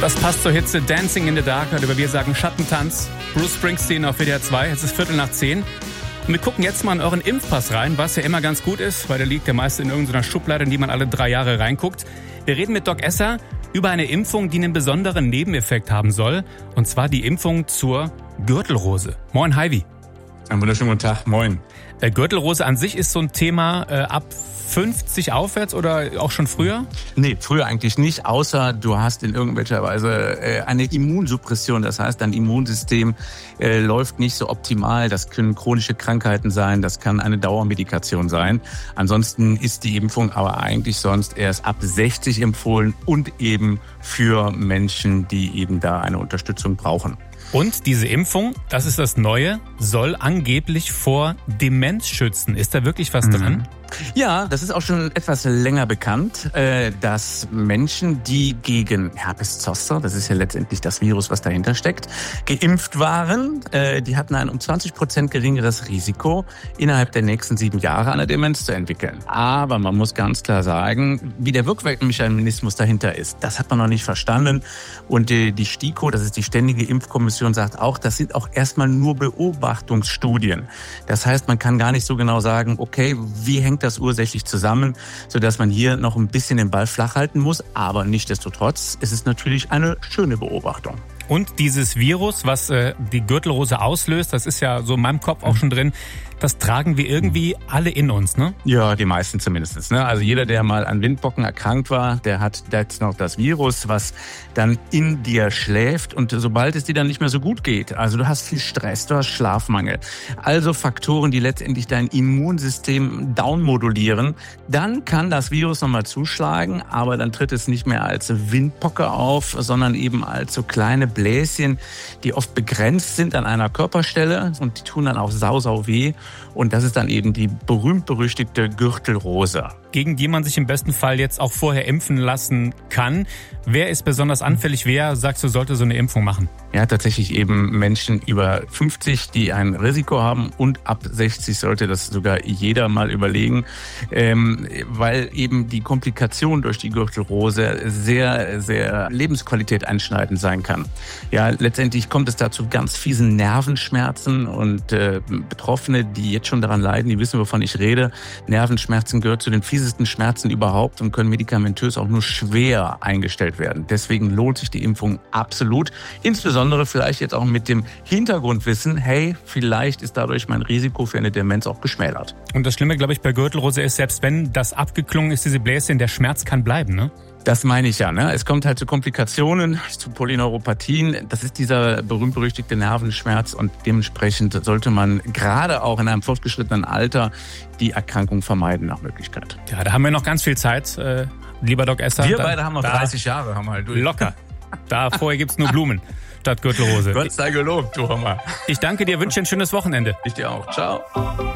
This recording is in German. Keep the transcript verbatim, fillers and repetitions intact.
Das passt zur Hitze Dancing in the Dark, oder wir sagen Schattentanz. Bruce Springsteen auf W D R zwei. Es ist Viertel nach zehn. Und wir gucken jetzt mal in euren Impfpass rein, was ja immer ganz gut ist, weil der liegt ja meist in irgendeiner Schublade, in die man alle drei Jahre reinguckt. Wir reden mit Doc Esser über eine Impfung, die einen besonderen Nebeneffekt haben soll. Und zwar die Impfung zur Gürtelrose. Moin, Heidi. Einen wunderschönen guten Tag. Moin. Äh, Gürtelrose an sich ist so ein Thema äh, ab fünfzig aufwärts oder auch schon früher? Nee, früher eigentlich nicht, außer du hast in irgendwelcher Weise äh, eine Immunsuppression. Das heißt, dein Immunsystem äh, läuft nicht so optimal. Das können chronische Krankheiten sein, das kann eine Dauermedikation sein. Ansonsten ist die Impfung aber eigentlich sonst erst ab sechzig empfohlen und eben für Menschen, die eben da eine Unterstützung brauchen. Und diese Impfung, das ist das Neue, soll angeblich vor Demenz schützen. Ist da wirklich was mhm. dran? Ja, das ist auch schon etwas länger bekannt, dass Menschen, die gegen Herpes Zoster, das ist ja letztendlich das Virus, was dahinter steckt, geimpft waren, die hatten ein um zwanzig Prozent geringeres Risiko, innerhalb der nächsten sieben Jahre eine Demenz zu entwickeln. Aber man muss ganz klar sagen, wie der Wirkmechanismus dahinter ist, das hat man noch nicht verstanden. Und die STIKO, das ist die Ständige Impfkommission, sagt auch, das sind auch erstmal nur Beobachtungsstudien. Das heißt, man kann gar nicht so genau sagen, okay, wie hängt das ursächlich zusammen, sodass man hier noch ein bisschen den Ball flach halten muss. Aber nichtsdestotrotz ist es natürlich eine schöne Beobachtung. Und dieses Virus, was äh, die Gürtelrose auslöst, das ist ja so in meinem Kopf auch schon drin, das tragen wir irgendwie alle in uns, ne? Ja, die meisten zumindest. Ne? Also jeder, der mal an Windpocken erkrankt war, der hat jetzt noch das Virus, was dann in dir schläft. Und sobald es dir dann nicht mehr so gut geht, also du hast viel Stress, du hast Schlafmangel, also Faktoren, die letztendlich dein Immunsystem downmodulieren, dann kann das Virus nochmal zuschlagen, aber dann tritt es nicht mehr als Windpocke auf, sondern eben als so kleine Bläschen, die oft begrenzt sind an einer Körperstelle und die tun dann auch sau, sau weh. Und das ist dann eben die berühmt-berüchtigte Gürtelrose. Gegen die man sich im besten Fall jetzt auch vorher impfen lassen kann. Wer ist besonders anfällig? Wer, sagst du, sollte so eine Impfung machen? Ja, tatsächlich eben Menschen über fünfzig, die ein Risiko haben, und ab sechzig sollte das sogar jeder mal überlegen, ähm, weil eben die Komplikation durch die Gürtelrose sehr, sehr Lebensqualität einschneidend sein kann. Ja, letztendlich kommt es da zu ganz fiesen Nervenschmerzen und äh, Betroffene, die jetzt schon daran leiden, die wissen, wovon ich rede. Nervenschmerzen gehört zu den fiesesten Schmerzen überhaupt und können medikamentös auch nur schwer eingestellt werden. Deswegen lohnt sich die Impfung absolut. Insbesondere vielleicht jetzt auch mit dem Hintergrundwissen, hey, vielleicht ist dadurch mein Risiko für eine Demenz auch geschmälert. Und das Schlimme, glaube ich, bei Gürtelrose ist, selbst wenn das abgeklungen ist, diese Bläschen, der Schmerz kann bleiben, ne? Das meine ich ja, ne? Es kommt halt zu Komplikationen, zu Polyneuropathien. Das ist dieser berühmt-berüchtigte Nervenschmerz und dementsprechend sollte man gerade auch in einem fortgeschrittenen Alter die Erkrankung vermeiden nach Möglichkeit. Ja, da haben wir noch ganz viel Zeit, äh, lieber Doc Esser. Wir beide haben noch dreißig Jahre, haben wir halt durch. Locker. Da vorher gibt's nur Blumen statt Gürtelrose. Gott sei gelobt, du Hammer. Ich danke dir, wünsche dir ein schönes Wochenende. Ich dir auch. Ciao.